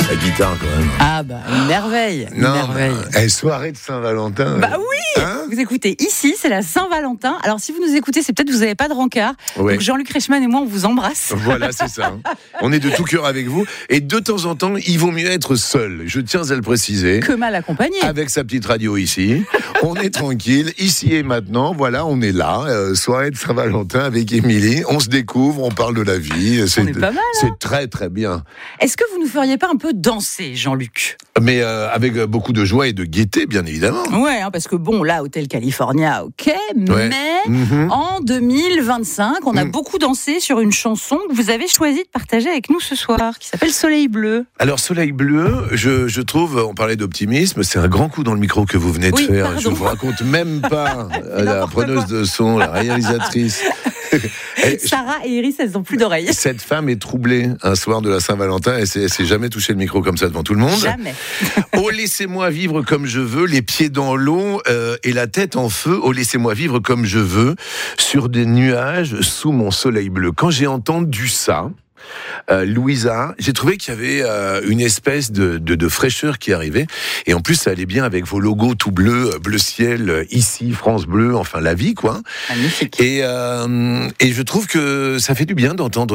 sa guitare quand même. Ah bah, une merveille. Soirée de Saint-Valentin. Bah oui, vous écoutez ici, c'est la Saint-Valentin. Alors si vous nous écoutez, c'est peut-être que vous n'avez pas de rencard. Ouais. Donc Jean-Luc Reichmann et moi, on vous embrasse. Voilà, c'est ça. On est de tout cœur avec vous. Et de temps en temps, il vaut mieux être seul. Je tiens à le préciser. Que mal accompagné. Avec sa petite radio ici. On est tranquille. Ici et maintenant, voilà, on est là. Soirée de Saint-Valentin avec Émilie. On se découvre, on parle de la vie. On est pas mal. C'est très, très bien. Est-ce que vous ne feriez pas un peu danser, Jean-Luc ? Mais avec beaucoup de joie et de gaieté, bien évidemment. Ouais, parce que bon, là, Hôtel California, ok, mais en 2025, on a beaucoup dansé sur une chanson que vous avez choisi de partager avec nous ce soir, qui s'appelle Soleil Bleu. Alors, Soleil Bleu, je trouve, on parlait d'optimisme, c'est un grand coup dans le micro que vous venez de faire. Pardon. Je ne vous raconte même pas la preneuse de son, la réalisatrice. Sarah et Iris, elles n'ont plus d'oreilles. Cette femme est troublée un soir de la Saint-Valentin. Elle s'est jamais touché le micro comme ça devant tout le monde. Jamais. Oh, laissez-moi vivre comme je veux, les pieds dans l'eau et la tête en feu. Oh, laissez-moi vivre comme je veux, sur des nuages, sous mon soleil bleu. Quand j'ai entendu ça, Louisa, j'ai trouvé qu'il y avait une espèce de fraîcheur qui arrivait, et en plus ça allait bien avec vos logos tout bleus, bleu ciel, ici France Bleu, enfin la vie quoi. Magnifique. Et je trouve que ça fait du bien d'entendre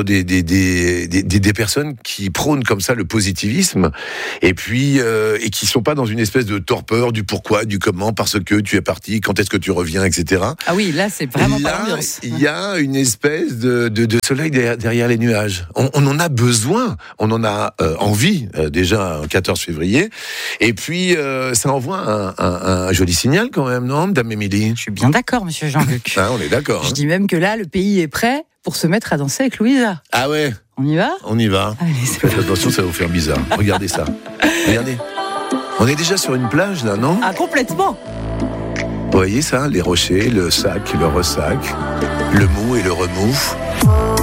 des personnes qui prônent comme ça le positivisme, et puis et qui sont pas dans une espèce de torpeur du pourquoi, du comment, parce que tu es parti, quand est-ce que tu reviens, etc. Ah oui, là c'est vraiment pas l'ambiance. Il y a une espèce de soleil derrière les nuages. On en a besoin, on en a envie déjà un 14 février. Et puis ça envoie un joli signal quand même, non, Dame Émilie ? Je suis bien d'accord, monsieur Jean-Luc. On est d'accord. Je dis même que là, le pays est prêt pour se mettre à danser avec Louisa. Ah ouais ? On y va ? On y va. Allez, faites attention, ça va vous faire bizarre. Regardez ça. Regardez. On est déjà sur une plage là, non ? Ah, complètement. Vous voyez ça ? Les rochers, le sac, le ressac, le mou et le remou.